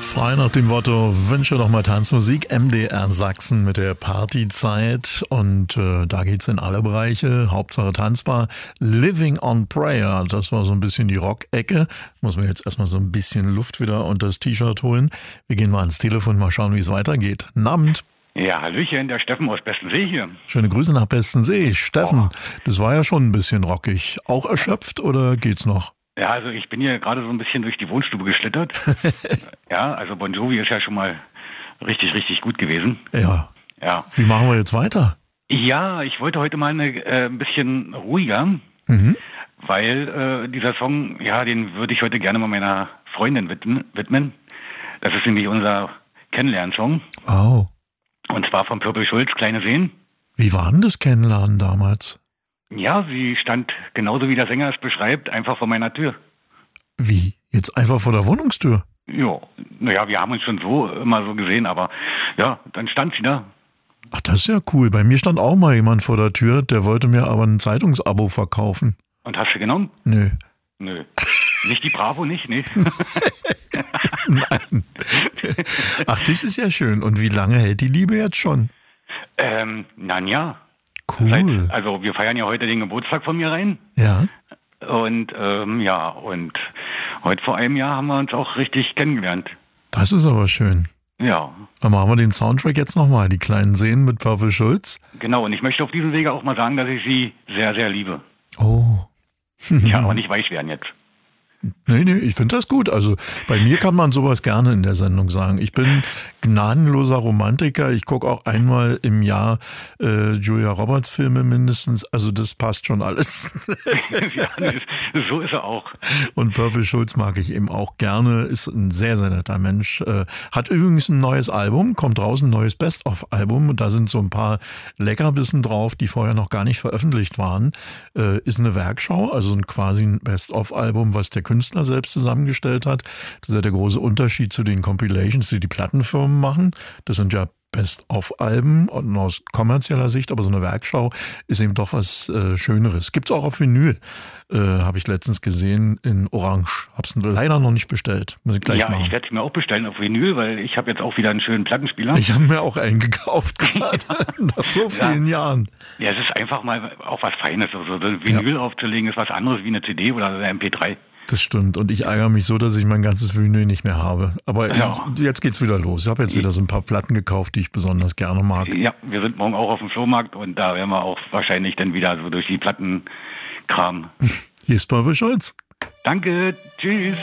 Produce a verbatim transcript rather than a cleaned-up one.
Frei nach dem Motto, wünsche doch mal Tanzmusik, M D R Sachsen mit der Partyzeit und äh, da geht's in alle Bereiche, Hauptsache tanzbar. Living on Prayer, das war so ein bisschen die Rock-Ecke. Muss mir jetzt erstmal so ein bisschen Luft wieder unter das T-Shirt holen. Wir gehen mal ans Telefon, mal schauen, wie es weitergeht. Guten Abend. Ja, Hallöchen, der Steffen aus Bestensee hier. Schöne Grüße nach Bestensee. Steffen, oh. Das war ja schon ein bisschen rockig. Auch erschöpft oder geht's noch? Ja, also ich bin hier gerade so ein bisschen durch die Wohnstube geschlittert. Ja, also Bon Jovi ist ja schon mal richtig, richtig gut gewesen. Ja. Ja. Wie machen wir jetzt weiter? Ja, ich wollte heute mal eine, äh, ein bisschen ruhiger, Mhm. weil äh, dieser Song, ja, den würde ich heute gerne mal meiner Freundin widmen. widmen. Das ist nämlich unser Kennenlernsong. Oh. Und zwar von Purple Schulz, Kleine Seen. Wie war denn das Kennenlernen damals? Ja, sie stand, genauso wie der Sänger es beschreibt, einfach vor meiner Tür. Wie? Jetzt einfach vor der Wohnungstür? Ja, naja, wir haben uns schon so immer so gesehen, aber ja, dann stand sie da. Ach, das ist ja cool. Bei mir stand auch mal jemand vor der Tür, der wollte mir aber ein Zeitungsabo verkaufen. Und hast du genommen? Nö. Nö. Nicht die Bravo, nicht, nicht. Nein. Ach, das ist ja schön. Und wie lange hält die Liebe jetzt schon? ähm, na ja. Cool. Seit, also wir feiern ja heute den Geburtstag von mir rein. Ja. Und ähm, ja, und heute vor einem Jahr haben wir uns auch richtig kennengelernt. Das ist aber schön. Ja. Dann machen wir den Soundtrack jetzt nochmal. Die kleinen Seen mit Purple Schulz. Genau, und ich möchte auf diesem Wege auch mal sagen, dass ich sie sehr, sehr liebe. Oh. Ja, aber nicht weich werden jetzt. Nee, nee, ich finde das gut. Also bei mir kann man sowas gerne in der Sendung sagen. Ich bin gnadenloser Romantiker. Ich gucke auch einmal im Jahr äh, Julia Roberts Filme mindestens. Also das passt schon alles. Ja, das, so ist er auch. Und Purple Schulz mag ich eben auch gerne. Ist ein sehr, sehr netter Mensch. Äh, hat übrigens ein neues Album. Kommt draußen ein neues Best-of-Album. Und da sind so ein paar Leckerbissen drauf, die vorher noch gar nicht veröffentlicht waren. Äh, ist eine Werkschau, also ein quasi ein Best-of-Album, was der Künstler selbst zusammengestellt hat. Das ist ja der große Unterschied zu den Compilations, die die Plattenfirmen machen. Das sind ja Best-of-Alben und aus kommerzieller Sicht, aber so eine Werkschau ist eben doch was äh, Schöneres. Gibt's auch auf Vinyl, äh, habe ich letztens gesehen in Orange. Hab's leider noch nicht bestellt. Muss ich gleich ja, machen. ich werde es mir auch bestellen auf Vinyl, weil ich habe jetzt auch wieder einen schönen Plattenspieler. Ich habe mir auch einen gekauft, gerade nach so vielen ja. Jahren. Ja, es ist einfach mal auch was Feines. Also so ein Vinyl ja. aufzulegen ist was anderes wie eine C D oder eine M P drei. Das stimmt. Und ich ärgere mich so, dass ich mein ganzes Vinyl nicht mehr habe. Aber ja. ich, jetzt geht's wieder los. Ich habe jetzt wieder so ein paar Platten gekauft, die ich besonders gerne mag. Ja, wir sind morgen auch auf dem Flohmarkt und da werden wir auch wahrscheinlich dann wieder so durch die Platten kramen. Hier ist Purple Schulz. Danke, tschüss.